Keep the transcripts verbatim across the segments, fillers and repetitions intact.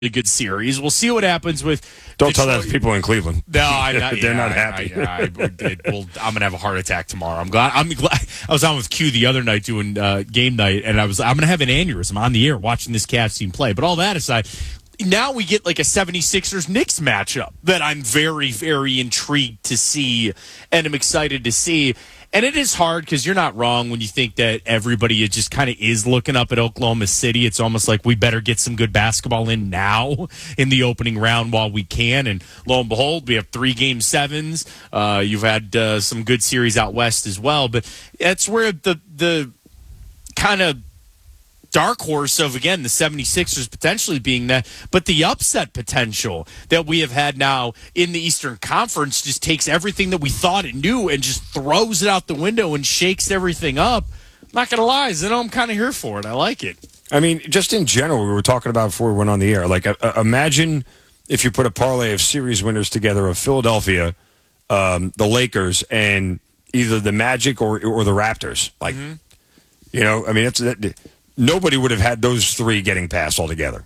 a good series. We'll see what happens with. Don't Detroit. tell that to people in Cleveland. No, I'm not, they're yeah, not I, happy. I, I, I, well, I'm gonna have a heart attack tomorrow. I'm glad. I'm glad. I was on with Q the other night doing uh, game night, and I was. I'm gonna have an aneurysm on the air watching this Cavs team play. But all that aside, now we get like a seventy-sixers Knicks matchup that I'm very, very intrigued to see, and I'm excited to see. And it is hard because you're not wrong when you think that everybody just kind of is looking up at Oklahoma City. It's almost like we better get some good basketball in now in the opening round while we can. And lo and behold, we have three game sevens. Uh, you've had uh, some good series out west as well. But that's where the the kind of dark horse of, again, the seventy-sixers potentially being that, but the upset potential that we have had now in the Eastern Conference just takes everything that we thought it knew and just throws it out the window and shakes everything up. I'm not going to lie, Zeno, I'm kind of here for it. I like it. I mean, just in general, we were talking about before we went on the air, like uh, imagine if you put a parlay of series winners together of Philadelphia, um, the Lakers, and either the Magic or, or the Raptors. Like, mm-hmm. you know, I mean, it's that. Nobody would have had those three getting past altogether.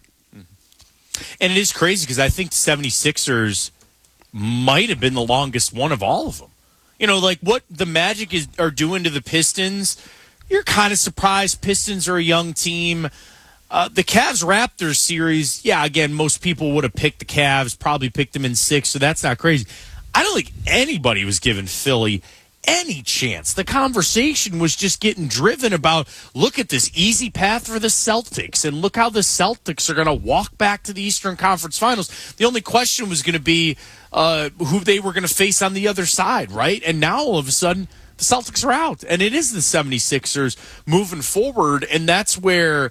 And it is crazy because I think the seventy-sixers might have been the longest one of all of them. You know, like what the Magic is are doing to the Pistons, you're kind of surprised. Pistons are a young team. Uh, the Cavs-Raptors series, yeah, again, most people would have picked the Cavs, probably picked them in six, so that's not crazy. I don't think anybody was giving Philly any chance. The conversation was just getting driven about, look at this easy path for the Celtics, and look how the Celtics are going to walk back to the Eastern Conference Finals. The only question was going to be uh, who they were going to face on the other side, right? And now all of a sudden, the Celtics are out, and it is the seventy-sixers moving forward, and that's where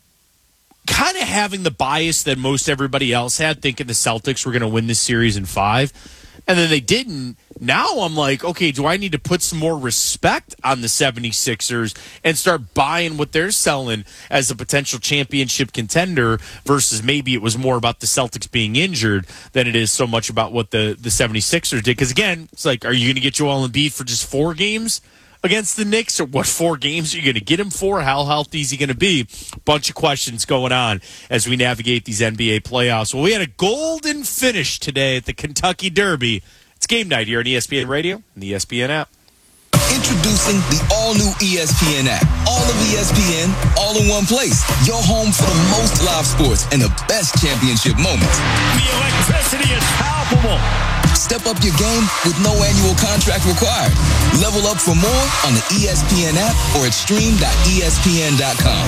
kind of having the bias that most everybody else had, thinking the Celtics were going to win this series in five, and then they didn't. Now I'm like, okay, do I need to put some more respect on the seventy-sixers and start buying what they're selling as a potential championship contender versus maybe it was more about the Celtics being injured than it is so much about what the, the seventy-sixers did? Because, again, it's like, are you going to get Joel Embiid for just four games against the Knicks, or what four games are you going to get him for? How healthy is he going to be? Bunch of questions going on as we navigate these N B A playoffs. Well, we had a golden finish today at the Kentucky Derby. It's game night here on E S P N Radio and the E S P N app. Introducing the all-new E S P N app. All of E S P N, all in one place. Your home for the most live sports and the best championship moments. The electricity is palpable. Step up your game with no annual contract required. Level up for more on the E S P N app or at stream dot E S P N dot com.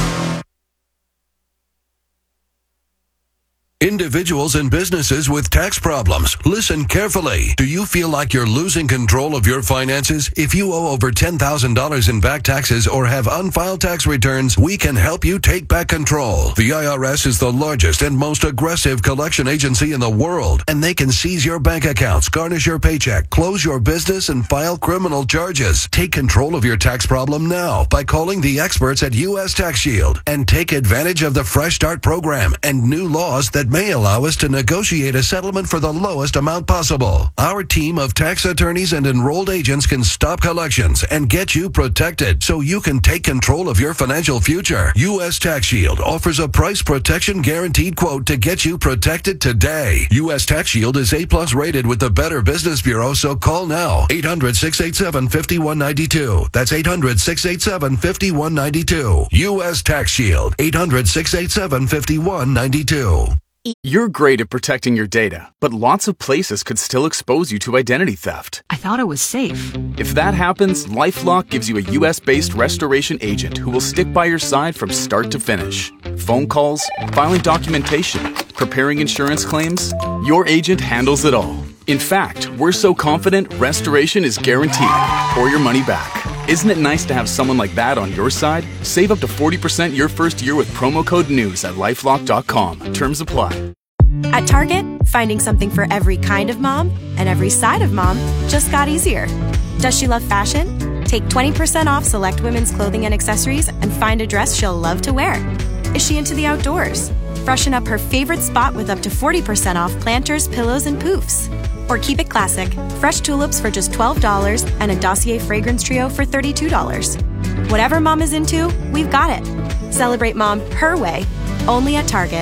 Individuals and businesses with tax problems, listen carefully. Do you feel like you're losing control of your finances? If you owe over ten thousand dollars in back taxes or have unfiled tax returns, we can help you take back control. The I R S is the largest and most aggressive collection agency in the world, and they can seize your bank accounts, garnish your paycheck, close your business, and file criminal charges. Take control of your tax problem now by calling the experts at U S Tax Shield and take advantage of the Fresh Start program and new laws that may allow us to negotiate a settlement for the lowest amount possible. Our team of tax attorneys and enrolled agents can stop collections and get you protected so you can take control of your financial future. U S Tax Shield offers a price protection guaranteed quote to get you protected today. U S Tax Shield is A plus rated with the Better Business Bureau, so call now. eight hundred, six eight seven, five one nine two. That's eight hundred, six eight seven, five one nine two. U S Tax Shield. eight hundred, six eight seven, five one nine two. You're great at protecting your data, but lots of places could still expose you to identity theft. I thought it was safe. If that happens, LifeLock gives you a U S-based restoration agent who will stick by your side from start to finish. Phone calls, filing documentation, preparing insurance claims, your agent handles it all. In fact, we're so confident restoration is guaranteed or your money back. Isn't it nice to have someone like that on your side? Save up to forty percent your first year with promo code NEWS at lifelock dot com. Terms apply. At Target, finding something for every kind of mom and every side of mom just got easier. Does she love fashion? Take twenty percent off select women's clothing and accessories and find a dress she'll love to wear. Is she into the outdoors? Freshen up her favorite spot with up to forty percent off planters, pillows, and poofs. Or keep it classic, fresh tulips for just twelve dollars and a Dossier fragrance trio for thirty-two dollars. Whatever mom is into, we've got it. Celebrate mom her way, only at Target.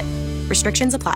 Restrictions apply.